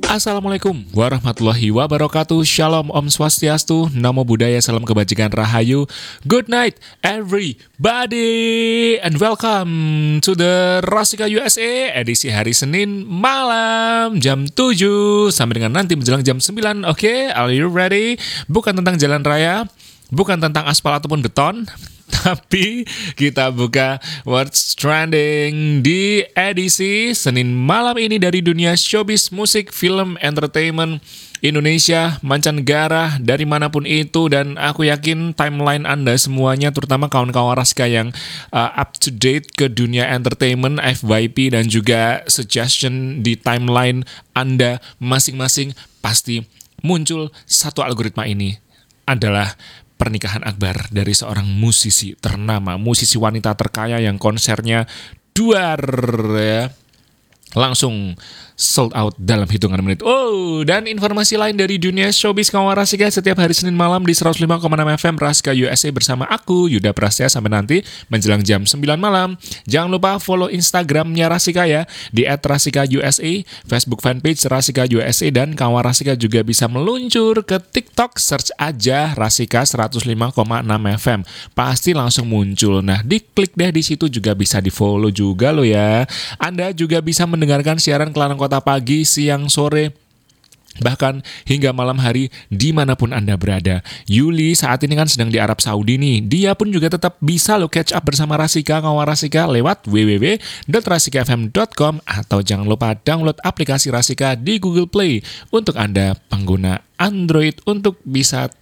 Assalamualaikum warahmatullahi wabarakatuh. Shalom, Om Swastiastu, Namo Buddhaya, Salam Kebajikan Rahayu. Good night everybody and welcome to the Rasika USA edisi hari Senin malam jam 7 sampai dengan nanti menjelang jam 9. Oke, are you ready? Bukan tentang jalan raya, bukan tentang aspal ataupun beton, tapi kita buka What's Trending di edisi Senin malam ini dari dunia showbiz, musik, film, entertainment, Indonesia, mancanegara, dari manapun itu. Dan aku yakin timeline Anda semuanya, terutama kawan-kawan Rasika yang up to date ke dunia entertainment, FYP, dan juga suggestion di timeline Anda masing-masing, pasti muncul satu algoritma ini adalah pernikahan akbar dari seorang musisi ternama, musisi wanita terkaya yang konsernya duar ya. Langsung sold out dalam hitungan menit. Oh, dan informasi lain dari dunia showbiz kawan Rasika setiap hari Senin malam di 105,6 FM Rasika USA bersama aku, Yuda Prastia, sampai nanti menjelang jam 9 malam. Jangan lupa follow Instagramnya Rasika ya, di @RasikaUSA, Facebook fanpage Rasika USA, dan kawan Rasika juga bisa meluncur ke TikTok, search aja Rasika 105,6 FM. Pasti langsung muncul. Nah, diklik deh di situ, juga bisa di-follow juga lo ya. Anda juga bisa mendengarkan siaran Kelanang Kota pagi, siang, sore, bahkan hingga malam hari dimanapun Anda berada. Yuli saat ini kan sedang di Arab Saudi nih. Dia pun juga tetap bisa lo catch up bersama Rasika, kawan Rasika, lewat www.rasikafm.com, atau jangan lupa download aplikasi Rasika di Google Play untuk Anda pengguna Android untuk bisa